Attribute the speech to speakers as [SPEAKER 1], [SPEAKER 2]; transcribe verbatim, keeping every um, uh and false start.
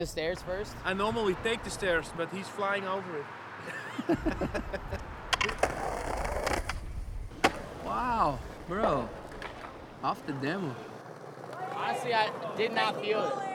[SPEAKER 1] The stairs first?
[SPEAKER 2] I normally take the stairs, but he's flying over it.
[SPEAKER 3] Wow, bro. Off the demo.
[SPEAKER 1] Honestly, I did not feel it.